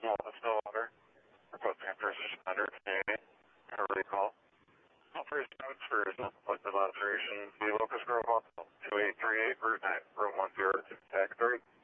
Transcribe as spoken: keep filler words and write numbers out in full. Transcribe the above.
Office Stillwater. Requesting a first responder today. A recall. First notes for selective observation, the Locust Grove Hospital, two eight three eight, Route nine, room one zero two, tag three.